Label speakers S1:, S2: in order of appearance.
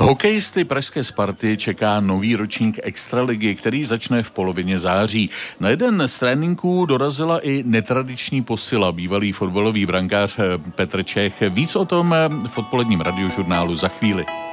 S1: Hokejisty pražské Sparty čeká nový ročník extraligy, který začne v polovině září. Na jeden z tréninků dorazila i netradiční posila, bývalý fotbalový brankář Petr Čech. Víc o tom v odpoledním radiožurnálu za chvíli.